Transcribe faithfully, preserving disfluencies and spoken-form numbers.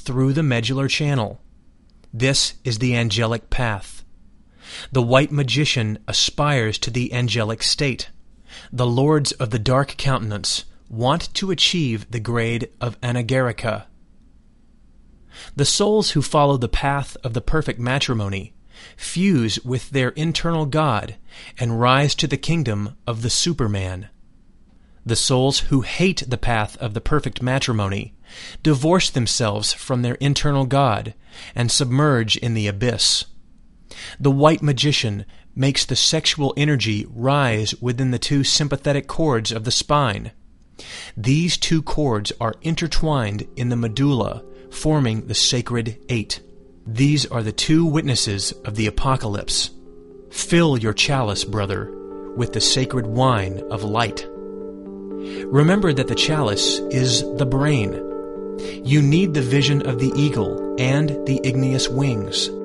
through the medullary channel. This is the angelic path. The white magician aspires to the angelic state. The lords of the dark countenance want to achieve the grade of anagarika. The souls who follow the path of the perfect matrimony fuse with their internal God and rise to the kingdom of the Superman. The souls who hate the path of the perfect matrimony divorce themselves from their internal God and submerge in the abyss. The white magician makes the sexual energy rise within the two sympathetic cords of the spine. These two cords are intertwined in the medulla, forming the sacred eight. These are the two witnesses of the apocalypse. Fill your chalice, brother, with the sacred wine of light. Remember that the chalice is the brain. You need the vision of the eagle and the igneous wings.